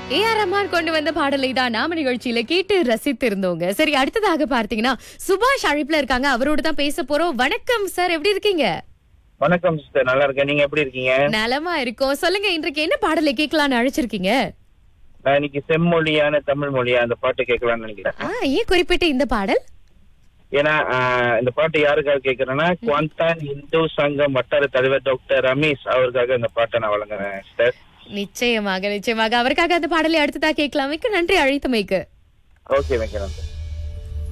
A.R.. Rahman கொண்டு வந்த பாடலை தான் நாம நிகழ்ச்சியில கேட்டு ரசித்திருந்தோங்க. சரி, அடுத்ததாக பார்த்தீங்கன்னா சுபாஷ் அழைப்புல இருக்காங்க. அவரோட தான் பேச போறோம். வணக்கம் சார், எப்படி இருக்கீங்க? வணக்கம் சிஸ்டர், நல்லா இருக்கேன். நீங்க எப்படி இருக்கீங்க? நலமா இருக்கோம். சொல்லுங்க, இன்றைக்கு என்ன பாடலை கேட்கலான்னு அழைச்சிருக்கீங்க? நான் இன்னைக்கு செம்மொழியான தமிழ் மொழியா அந்த பாட்டு கேட்கலாம்னு நினைக்கிறேன். ஏன் குறிப்பிட்ட இந்த பாடல்? ஏன்னா இந்த பாட்டு யாருக்காக கேட்கறேன்னா, குவாந்தான் இந்து சங்கம் வட்டார தலைவர் டாக்டர் ரமேஷ் அவருக்காக இந்த பாட்டை நான் வழங்குறேன் சிஸ்டர். நிச்சயமாக நிச்சயமாக அவருக்காக அந்த பாடலை அடுத்ததா கேட்கலாம். மிக்க நன்றி அழைத்தமைக்கு. ஓகே, வைக்கிறேன்.